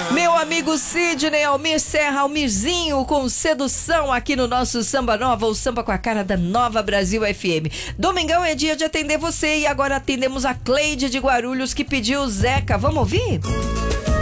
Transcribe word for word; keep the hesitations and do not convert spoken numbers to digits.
Meu amigo Sidney, Almir Serra, Almirzinho com sedução aqui no nosso Samba Nova, o samba com a cara da Nova Brasil F M. Domingão é dia de atender você e agora atendemos a Cleide de Guarulhos que pediu o Zeca. Vamos ouvir?